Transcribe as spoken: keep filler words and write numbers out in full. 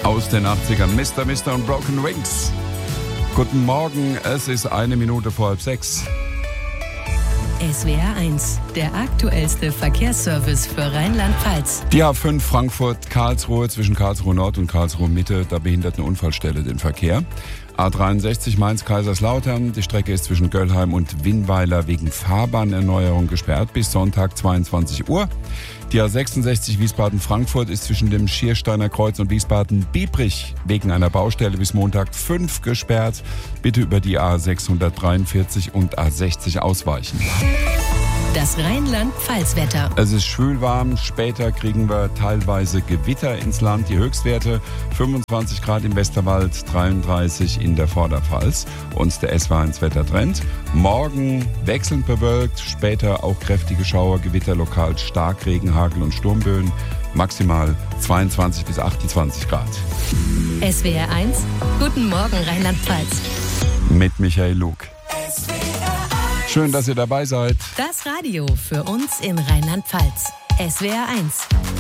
Aus den achtzigern, Mister Mister und Broken Wings. Guten Morgen, es ist eine Minute vor halb sechs. S W R eins, der aktuellste Verkehrsservice für Rheinland-Pfalz. Die A fünf Frankfurt-Karlsruhe zwischen Karlsruhe Nord und Karlsruhe Mitte, da behindert eine Unfallstelle den Verkehr. A dreiundsechzig Mainz-Kaiserslautern, die Strecke ist zwischen Göllheim und Winnweiler wegen Fahrbahnerneuerung gesperrt bis Sonntag zweiundzwanzig Uhr. Die A sechsundsechzig Wiesbaden-Frankfurt ist zwischen dem Schiersteiner Kreuz und Wiesbaden-Biebrich wegen einer Baustelle bis Montag fünf gesperrt. Bitte über die A sechshundertdreiundvierzig und A sechzig ausweichen. Das Rheinland-Pfalz-Wetter. Es ist schwülwarm, später kriegen wir teilweise Gewitter ins Land. Die Höchstwerte fünfundzwanzig Grad im Westerwald, dreiunddreißig in der Vorderpfalz. Und der S W R eins Wettertrend. Morgen wechselnd bewölkt, später auch kräftige Schauer, Gewitter, lokal Starkregen, Hagel und Sturmböen. Maximal zweiundzwanzig bis achtundzwanzig Grad. S W R eins, guten Morgen Rheinland-Pfalz. Mit Michael Lug. Schön, dass ihr dabei seid. Das Radio für uns in Rheinland-Pfalz. S W R eins.